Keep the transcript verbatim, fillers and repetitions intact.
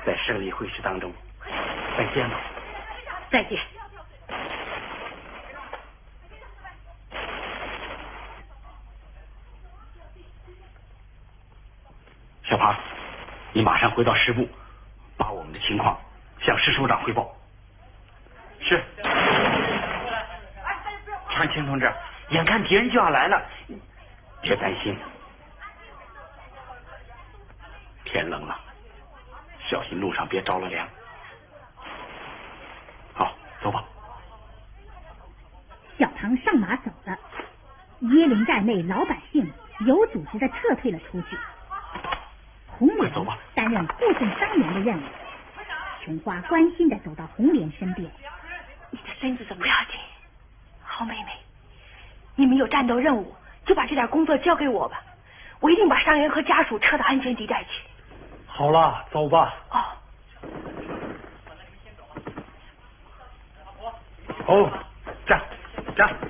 在胜利会师当中再见吧。 再见。 小庞，你马上回到师部，把我们的情况向师首长汇报。 是。长青同志，眼看敌人就要来了， 别担心，天冷了，小心路上别着了凉。好，走吧。 小庞上马走了，椰林寨内老百姓有组织的撤退了出去。红莲担任护送伤员的任务。琼花关心的走到红莲身边：“ 你的身子怎么不要紧？好妹妹，你们有战斗任务，就把这点工作交给我吧，我一定把伤员和家属撤到安全地带去。” 好了，走吧。 哦。 哦，站站。